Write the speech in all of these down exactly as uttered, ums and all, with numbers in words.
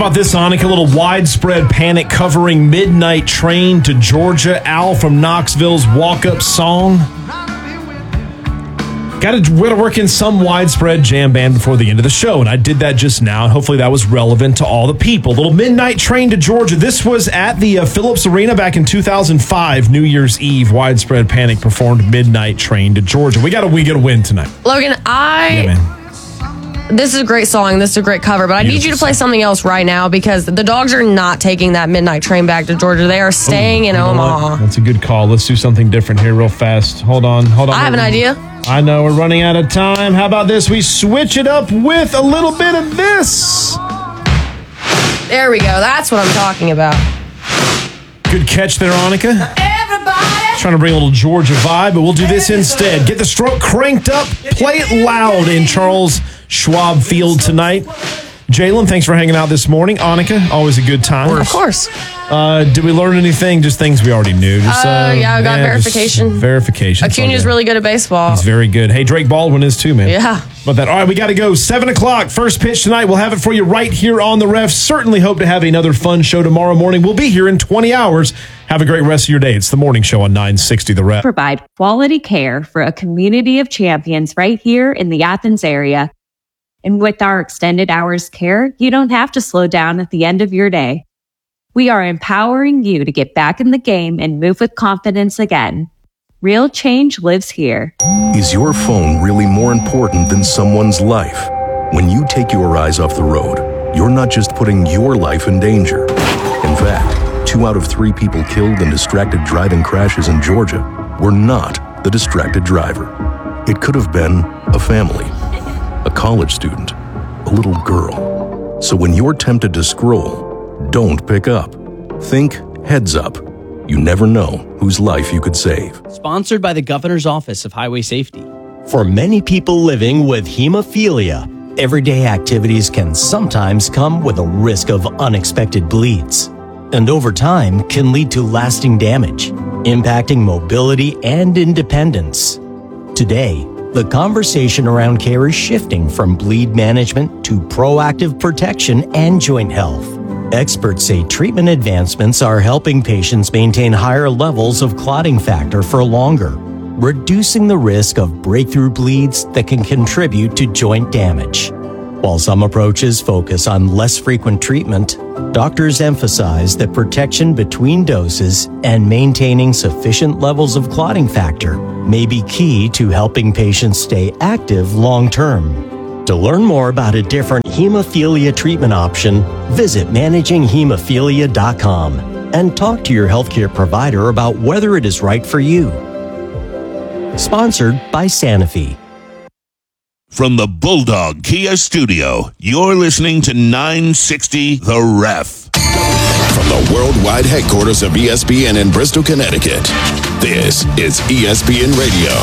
about this, Annika? A little widespread panic covering Midnight Train to Georgia. Al from Knoxville's walk-up song. Got to work in some widespread jam band before the end of the show, and I did that just now, and hopefully that was relevant to all the people. Little Midnight Train to Georgia. This was at the uh, Phillips Arena back in two thousand five, New Year's Eve. Widespread panic performed Midnight Train to Georgia. We got to we got to win tonight. Logan, I... Yeah, man. This is a great song. This is a great cover, but I need you to play something else right now because the Dogs are not taking that Midnight Train back to Georgia. They are staying Ooh, in Omaha. That's a good call. Let's do something different here real fast. Hold on, hold on. I have an idea. I know, we're running out of time. How about this? We switch it up with a little bit of this. There we go. That's what I'm talking about. Good catch there, Annika. Everybody. Trying to bring a little Georgia vibe, but we'll do this instead. Get the stroke cranked up. Play it loud in Charles Schwab Field tonight. Jalen, thanks for hanging out this morning. Annika, always a good time. Of course. Uh, did we learn anything? Just things we already knew. Just, uh, uh, yeah, I got yeah, verification. Verification. Acuna's really good at baseball. He's very good. Hey, Drake Baldwin is too, man. Yeah. But that. All right, we got to go. Seven o'clock, first pitch tonight. We'll have it for you right here on the Ref. Certainly hope to have another fun show tomorrow morning. We'll be here in twenty hours. Have a great rest of your day. It's the morning show on nine sixty The Ref. Provide quality care for a community of champions right here in the Athens area. And with our extended hours care, you don't have to slow down at the end of your day. We are empowering you to get back in the game and move with confidence again. Real change lives here. Is your phone really more important than someone's life? When you take your eyes off the road, you're not just putting your life in danger. In fact, two out of three people killed in distracted driving crashes in Georgia were not the distracted driver. It could have been a family, a college student, a little girl. So when you're tempted to scroll, don't pick up. Think heads up. You never know whose life you could save. Sponsored by the Governor's Office of Highway Safety. For many people living with hemophilia, everyday activities can sometimes come with a risk of unexpected bleeds, and over time can lead to lasting damage, impacting mobility and independence. Today, the conversation around care is shifting from bleed management to proactive protection and joint health. Experts say treatment advancements are helping patients maintain higher levels of clotting factor for longer, reducing the risk of breakthrough bleeds that can contribute to joint damage. While some approaches focus on less frequent treatment, doctors emphasize that protection between doses and maintaining sufficient levels of clotting factor may be key to helping patients stay active long-term. To learn more about a different hemophilia treatment option, visit managing hemophilia dot com and talk to your healthcare provider about whether it is right for you. Sponsored by Sanofi. From the Bulldog Kia Studio, you're listening to nine sixty The Ref. From the worldwide headquarters of E S P N in Bristol, Connecticut, this is E S P N Radio.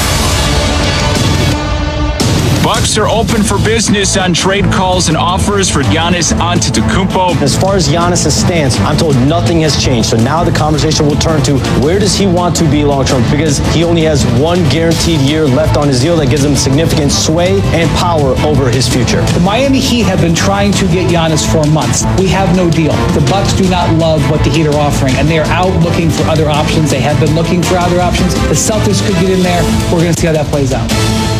Bucks are open for business on trade calls and offers for Giannis Antetokounmpo. As far as Giannis' stance, I'm told nothing has changed. So now the conversation will turn to where does he want to be long term? Because he only has one guaranteed year left on his deal that gives him significant sway and power over his future. The Miami Heat have been trying to get Giannis for months. We have no deal. The Bucks do not love what the Heat are offering, and they are out looking for other options. They have been looking for other options. The Celtics could get in there. We're going to see how that plays out.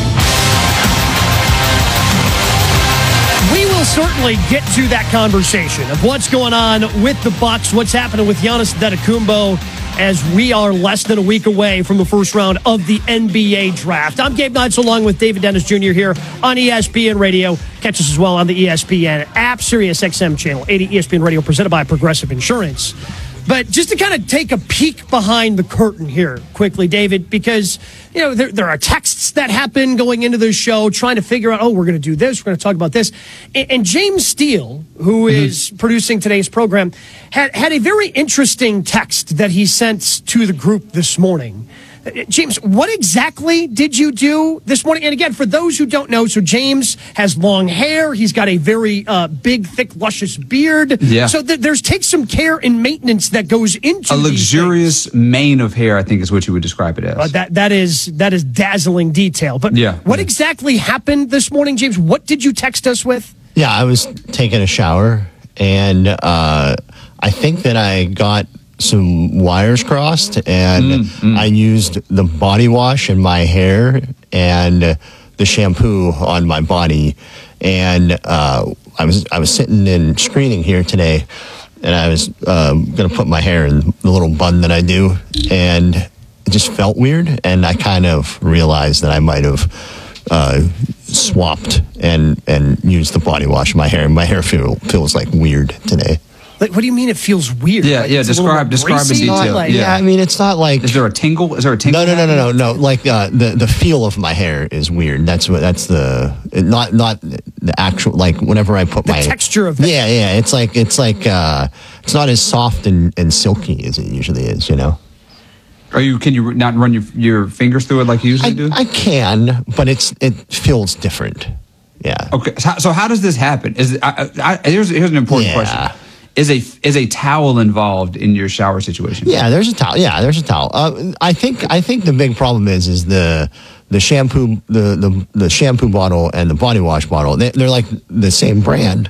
We will certainly get to that conversation of what's going on with the Bucks, what's happening with Giannis Antetokounmpo as we are less than a week away from the first round of the N B A draft. I'm Gabe Knights along with David Dennis Junior here on E S P N Radio. Catch us as well on the E S P N app, Sirius X M channel eighty, E S P N Radio, presented by Progressive Insurance. But just to kind of take a peek behind the curtain here quickly, David, because, you know, there, there are texts that happen going into the show trying to figure out, oh, we're going to do this, we're going to talk about this. And, and James Steele, who mm-hmm. is producing today's program, had, had a very interesting text that he sent to the group this morning. James, what exactly did you do this morning? And again, for those who don't know, so James has long hair. He's got a very uh, big, thick, luscious beard. Yeah. So th- there's takes some care and maintenance that goes into a luxurious mane of hair, I think is what you would describe it as. Uh, that that is that is dazzling detail. But yeah. what exactly happened this morning, James? What did you text us with? Yeah, I was taking a shower and uh, I think that I got some wires crossed, and mm, mm. I used the body wash in my hair and the shampoo on my body, and uh, I was I was sitting in screening here today, and I was um, going to put my hair in the little bun that I do, and it just felt weird, and I kind of realized that I might have uh, swapped and and used the body wash in my hair, and my hair feel, feels like weird today. Like, what do you mean it feels weird? Yeah, like, yeah. Describe, describe in detail. Like, yeah. yeah, I mean, it's not like. Is there a tingle? Is there a tingle? No, no, no, no, no, no. Like uh, the the feel of my hair is weird. That's what. That's the not not the actual. Like whenever I put the my texture of. The yeah, yeah. It's like it's like uh, it's not as soft and, and silky as it usually is. You know. Are you? Can you not run your your fingers through it like you usually I, do? I can, but it's it feels different. Yeah. Okay. So, so how does this happen? Is it, I, I, here's here's an important yeah. question. Is a is a towel involved in your shower situation? Yeah, there's a towel. Yeah, there's a towel. Uh, I think I think the big problem is is the the shampoo the the, the shampoo bottle and the body wash bottle. They, they're like the same brand.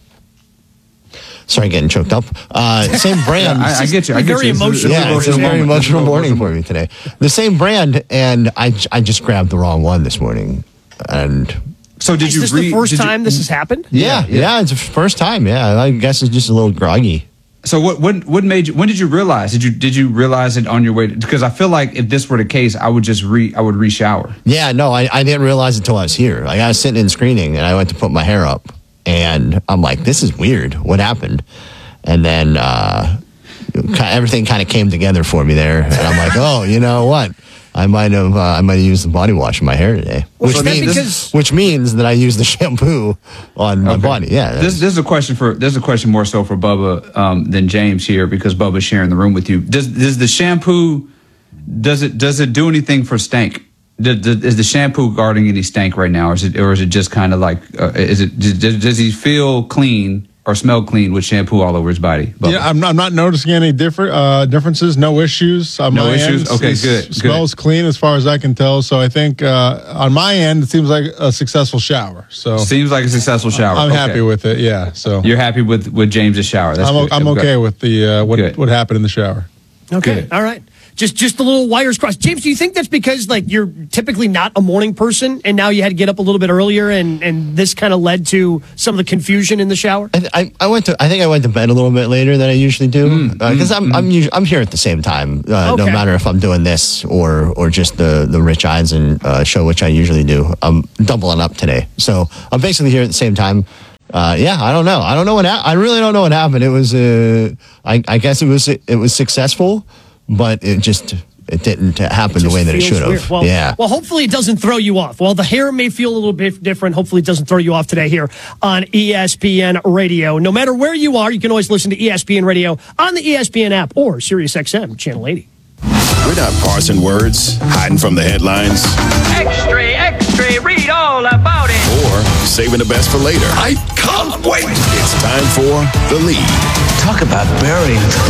Sorry, getting choked up. Uh, same brand. yeah, I, I get you. I get very you. emotional. Yeah, it's a very emotional morning for me today. The same brand, and I I just grabbed the wrong one this morning, and. So did is you this read, the first did time you, this has happened? Yeah, yeah, yeah, it's the first time. Yeah, I guess it's just a little groggy. So what what what made you? When did you realize? Did you did you realize it on your way? Because I feel like if this were the case, I would just re I would re-shower. Yeah, no, I, I didn't realize it until I was here. Like I was sitting in screening, and I went to put my hair up, and I'm like, "This is weird. What happened?" And then uh, everything kind of came together for me there, and I'm like, "Oh, you know what? I might have uh, I might have used the body wash in my hair today, well, which means because- which means that I used the shampoo on my okay. body. Yeah, this, this is a question for this is a question more so for Bubba um, than James here because Bubba's sharing the room with you. Does does the shampoo does it does it do anything for stank? Does, does, is the shampoo guarding any stank right now, or is it or is it just kind of like uh, is it does, does he feel clean? Or smell clean with shampoo all over his body. Bubba. Yeah, I'm not, I'm not noticing any different uh, differences. No issues on no my issues? end. Okay, It good. Smells good. clean as far as I can tell. So I think uh, on my end, it seems like a successful shower. So seems like a successful shower. I'm okay. happy with it. Yeah. So you're happy with with James's shower. That's I'm, good. I'm okay good. with the uh, what Good. what happened in the shower. Okay, Good. all right. Just just the little wires crossed. James, do you think that's because like you're typically not a morning person, and now you had to get up a little bit earlier, and, and this kind of led to some of the confusion in the shower? I, I I went to I think I went to bed a little bit later than I usually do because mm, uh, I'm mm. I'm usu- I'm here at the same time. Uh, Okay. No matter if I'm doing this or or just the the Rich Eisen uh, show, which I usually do. I'm doubling up today, so I'm basically here at the same time. Uh, yeah, I don't know. I don't know what ha- I really don't know what happened. It was uh, I I guess it was it was successful, but it just. It didn't happen the way that it should have. Well, yeah. well, hopefully it doesn't throw you off. While the hair may feel a little bit different, hopefully it doesn't throw you off today here on E S P N Radio. No matter where you are, you can always listen to E S P N Radio on the E S P N app or SiriusXM Channel eighty. We're not parsing words, hiding from the headlines, Extra, extra, read all about it. or saving the best for later. I can't wait. It's time for The Lead. Talk about burying the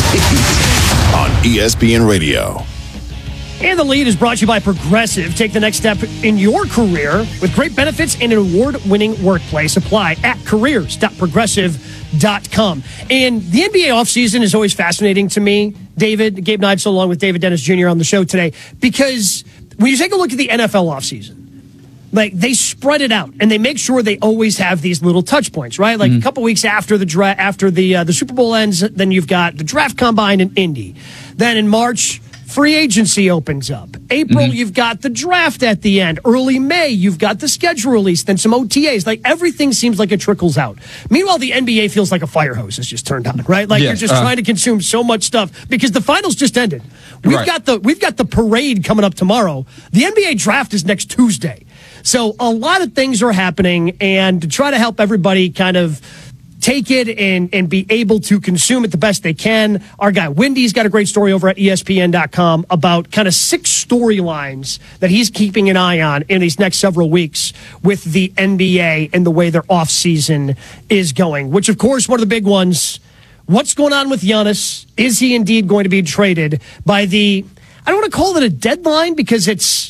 lead. On E S P N Radio. And The Lead is brought to you by Progressive. Take the next step in your career with great benefits and an award-winning workplace. Apply at careers dot progressive dot com. And the N B A offseason is always fascinating to me, David. Gabe Neibs along with David Dennis Junior on the show today, because when you take a look at the N F L offseason, like they spread it out and they make sure they always have these little touch points, right? Like mm-hmm. a couple weeks after the dra- after the uh, the Super Bowl ends, then you've got the draft combine in Indy. Then in March, free agency opens up. April, mm-hmm. you've got the draft at the end. Early May, you've got the schedule release, then some O T As. Like everything seems like it trickles out. Meanwhile, the N B A feels like a fire hose is just turned on, right? Like yes, you're just uh, trying to consume so much stuff because the finals just ended. We've right. got the we've got the parade coming up tomorrow. The N B A draft is next Tuesday. So a lot of things are happening, and to try to help everybody kind of take it and, and be able to consume it the best they can, our guy Wendy's got a great story over at E S P N dot com about kind of six storylines that he's keeping an eye on in these next several weeks with the N B A and the way their offseason is going, which, of course, one of the big ones, what's going on with Giannis? Is he indeed going to be traded by the, I don't want to call it a deadline because it's,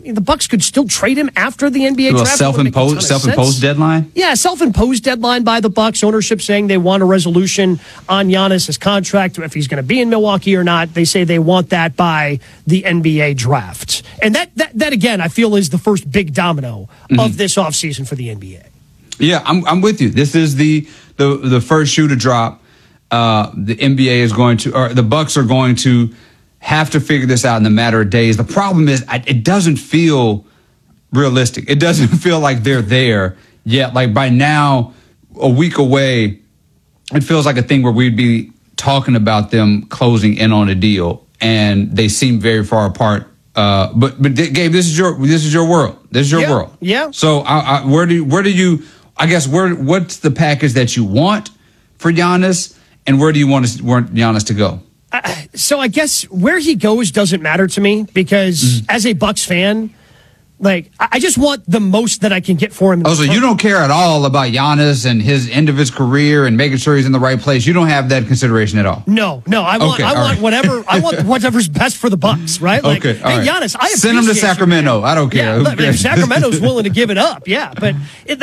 the Bucks could still trade him after the N B A Well, draft. self-imposed, self-imposed deadline? Yeah, self-imposed deadline by the Bucks. Ownership saying they want a resolution on Giannis' contract, if he's going to be in Milwaukee or not. They say they want that by the N B A draft. And that, that, that again, I feel is the first big domino mm-hmm. of this offseason for the N B A. Yeah, I'm, I'm with you. This is the, the, the first shoe to drop. Uh, the N B A is going to, or the Bucks are going to have to figure this out in a matter of days. The problem is I, it doesn't feel realistic. It doesn't feel like they're there yet. Like by now, a week away, it feels like a thing where we'd be talking about them closing in on a deal, and they seem very far apart. Uh, but but Gabe, this is your this is your world. This is your yeah, world. Yeah. So I, I, where do where do you? I guess where what's the package that you want for Giannis? And where do you want, to, want Giannis to go? Uh, so I guess where he goes doesn't matter to me because mm-hmm. as a Bucks fan, like I just want the most that I can get for him. Oh, so you don't care at all about Giannis and his end of his career and making sure he's in the right place. You don't have that consideration at all. No, no. I want, okay, I want right. whatever. I want whatever's best for the Bucks, right? Like, okay, hey, right. Giannis, I send him to Sacramento. You, I don't care. Yeah, if Sacramento's willing to give it up, yeah. But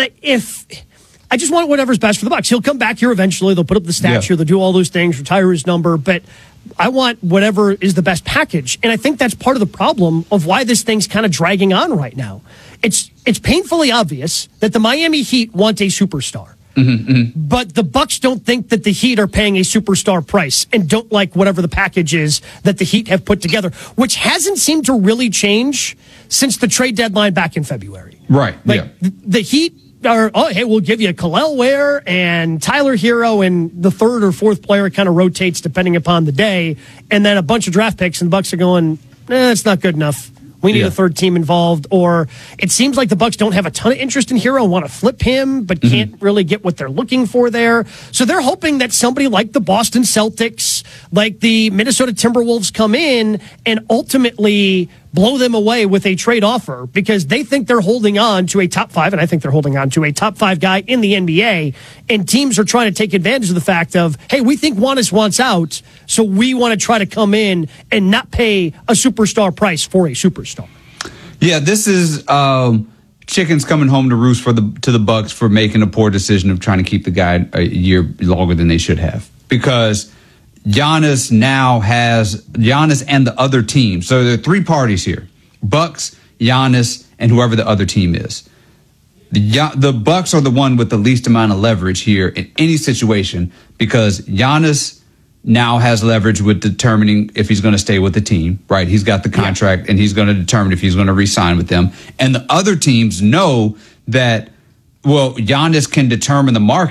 if I just want whatever's best for the Bucks. He'll come back here eventually. They'll put up the stats yeah. here. They'll do all those things, retire his number. But I want whatever is the best package. And I think that's part of the problem of why this thing's kind of dragging on right now. It's it's painfully obvious that the Miami Heat want a superstar. Mm-hmm, mm-hmm. But the Bucks don't think that the Heat are paying a superstar price and don't like whatever the package is that the Heat have put together, which hasn't seemed to really change since the trade deadline back in February. Right. Like yeah. the, the Heat are, oh, hey, we'll give you Khalil Ware and Tyler Hero, and the third or fourth player kind of rotates depending upon the day, and then a bunch of draft picks, and the Bucks are going, eh, it's not good enough. We need yeah. a third team involved. Or it seems like the Bucks don't have a ton of interest in Hero, want to flip him, but mm-hmm. can't really get what they're looking for there. So they're hoping that somebody like the Boston Celtics, like the Minnesota Timberwolves come in and ultimately blow them away with a trade offer because they think they're holding on to a top five, and I think they're holding on to a top five guy in the N B A, and teams are trying to take advantage of the fact of, hey, we think Giannis wants out, so we want to try to come in and not pay a superstar price for a superstar. Yeah, this is um, chickens coming home to roost for the to the Bucks for making a poor decision of trying to keep the guy a year longer than they should have, because Giannis now has Giannis and the other team. So there are three parties here: Bucks, Giannis, and whoever the other team is. The the Bucks are the one with the least amount of leverage here in any situation, because Giannis now has leverage with determining if he's going to stay with the team, right? He's got the contract yeah. and he's going to determine if he's going to re-sign with them. And the other teams know that, well, Giannis can determine the market.